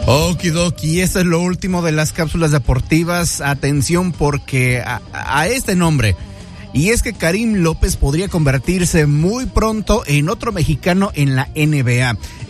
Okidoki, esto es lo último de las cápsulas deportivas. Atención porque a este nombre. Y es que Karim López podría convertirse muy pronto en otro mexicano en la NBA.